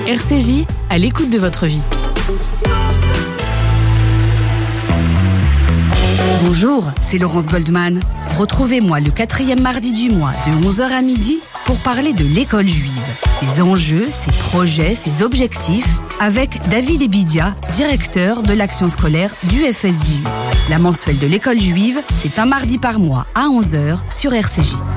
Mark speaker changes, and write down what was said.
Speaker 1: RCJ, à l'écoute de votre vie.
Speaker 2: Bonjour, c'est Laurence Goldman. Retrouvez-moi le 4e mardi du mois de 11h à midi pour parler de l'école juive, ses enjeux, ses projets, ses objectifs, avec David Ebidia, directeur de l'action scolaire du FSJU. La mensuelle de l'école juive, c'est un mardi par mois à 11h sur RCJ.